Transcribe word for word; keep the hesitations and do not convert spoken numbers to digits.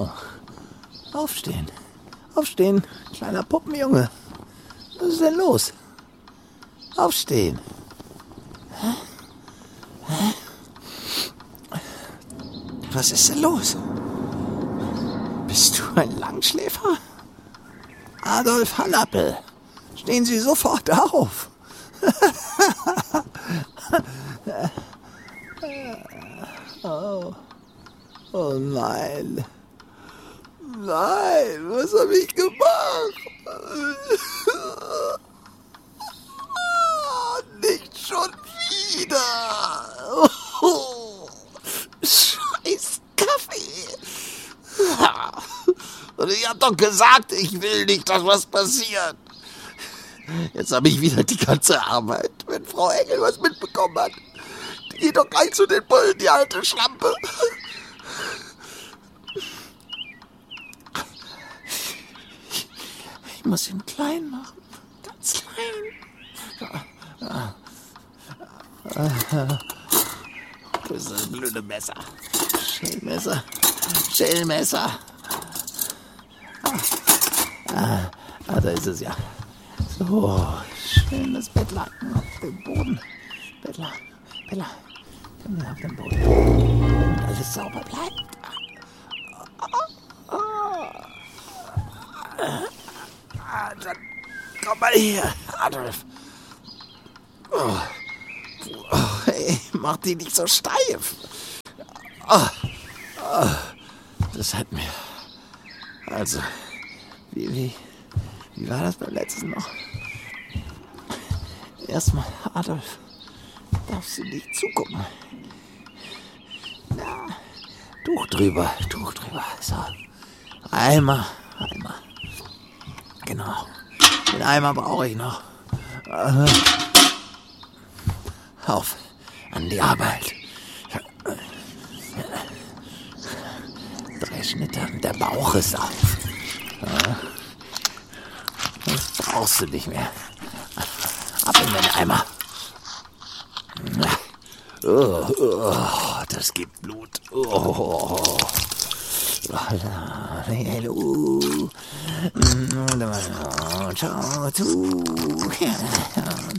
Aufstehen. Aufstehen, kleiner Puppenjunge. Was ist denn los? Aufstehen. Hä? Hä? Was ist denn los? Bist du ein Langschläfer? Adolf Hallappel, stehen Sie sofort auf. oh. oh nein. Nein, was habe ich gemacht? Nicht schon wieder. Oh, scheiß Kaffee. Und ich hab doch gesagt, ich will nicht, dass was passiert. Jetzt habe ich wieder die ganze Arbeit. Wenn Frau Engel was mitbekommen hat, die geht doch gleich zu den Bullen, die alte Schlampe. Ich muss ihn klein machen. Ganz klein. Das ist das blöde Messer. Schälmesser. Schälmesser. Ah, ah, da ist es ja. So, schön das Bettlaken auf dem Boden. Bettlaken, Bettlaken. Auf dem Boden. Damit alles sauber bleibt. Ah, dann komm mal her, Adolf. Oh. Oh, hey, mach die nicht so steif. Oh. Oh. Das hat mir... Also, wie, wie, wie war das beim letzten noch? Erstmal, Adolf, darfst du nicht zugucken. Na, Tuch drüber, Tuch drüber. So, Eimer, Eimer. Genau, den Eimer brauche ich noch. Äh, auf, an die Arbeit. Drei Schnitte und der Bauch ist auf. Ja. Das brauchst du nicht mehr. Ab in den Eimer. Oh, oh, das gibt Blut. Oh. Hallo. Ciao, tu.